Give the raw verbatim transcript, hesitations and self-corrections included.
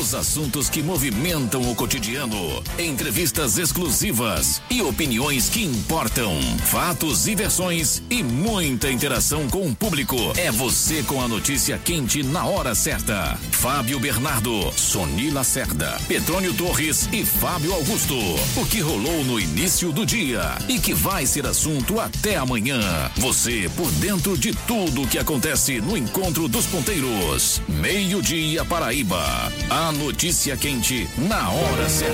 Os assuntos que movimentam o cotidiano, entrevistas exclusivas e opiniões que importam, fatos e versões e muita interação com o público. É você com a notícia quente na hora certa. Fábio Bernardo, Sony Lacerda, Petrônio Torres e Fábio Augusto. O que rolou no início do dia e que vai ser assunto até amanhã. Você por dentro de tudo o que acontece no Encontro dos Ponteiros. Meio-dia Paraíba. A notícia quente na hora certa.